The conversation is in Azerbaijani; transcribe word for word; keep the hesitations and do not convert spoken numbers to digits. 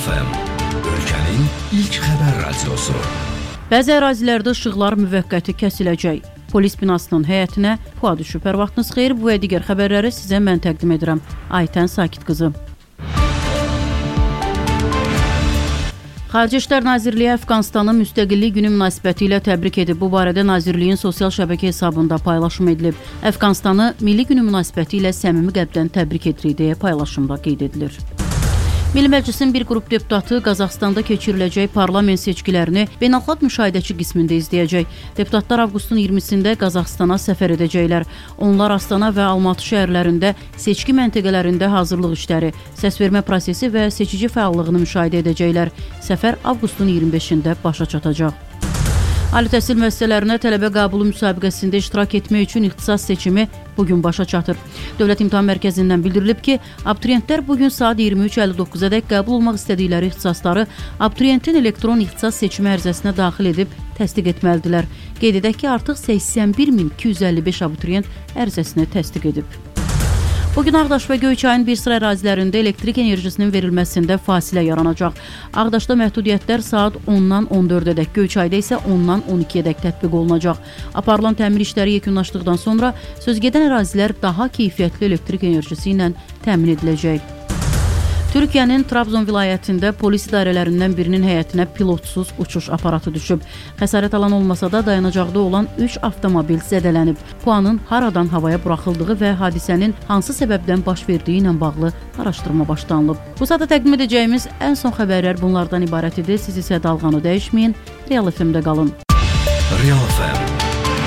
F M, ölkənin ilk xəbər radiosu. Bəzi ərazilərdə işıqlar müvəqqəti kəsiləcək. Polis binasının həyətinə puğa düşüb. Hər vaxtınız xeyir, bu və digər xəbərləri sizə mən təqdim edirəm. Aytən Sakit qızı. Xarici İşlər Nazirliyi Əfqanistanın müstəqillik günü münasibəti ilə təbrik edib. Bu barədə Nazirliyin sosial şəbəkə hesabında paylaşım edilib. Əfqanistanı Milli günü münasibəti ilə səmimi qəlbdən təbrik edirik deyə paylaşımda qeyd edilir. Milli Məclisin bir qrup deputatı Qazaxstanda keçiriləcək parlament seçkilərini beynəlxalq müşahidəçi qismində izləyəcək. Deputatlar avqustun iyirmisində Qazaxstana səfər edəcəklər. Onlar Astana və Almatı şəhərlərində seçki məntəqələrində hazırlıq işləri, səsvermə prosesi və seçici fəallığını müşahidə edəcəklər. Səfər avqustun iyirmi beşində başa çatacaq. Ali təhsil müəssisələrinə tələbə qəbulu müsabiqəsində iştirak etmək üçün ixtisas seçimi bugün başa çatır. Dövlət İmtahan Mərkəzindən bildirilib ki, abituriyentlər bugün saat iyirmi üç əlli doqquzadək qəbul olmaq istədikləri ixtisasları abituriyentin elektron ixtisas seçimi ərizəsinə daxil edib təsdiq etməlidirlər. Qeyd edək ki, artıq səksən bir min iki yüz əlli beş abituriyent ərizəsini təsdiq edib. Bugün Ağdaş və Göyçayın bir sıra ərazilərində elektrik enerjisinin verilməsində fasilə yaranacaq. Ağdaşda məhdudiyyətlər saat ondan on dördədək, Göyçayda isə ondan on ikiyədək tətbiq olunacaq. Aparılan təmir işləri yekunlaşdıqdan sonra sözgedən ərazilər daha keyfiyyətli elektrik enerjisi ilə təmin ediləcək. Türkiyənin Trabzon vilayətində polis idarələrindən birinin həyətinə pilotsuz uçuş aparatı düşüb. Xəsarət alan olmasa da dayanacaqda olan üç avtomobil zədələnib. Puanın haradan havaya buraxıldığı və hadisənin hansı səbəbdən baş verdiyi ilə bağlı araşdırma başlanılıb. Bu saata təqdim edəcəyimiz ən son xəbərlər bunlardan ibarət idi. Siz isə dalğanı dəyişməyin, Real F M-də qalın. Real F M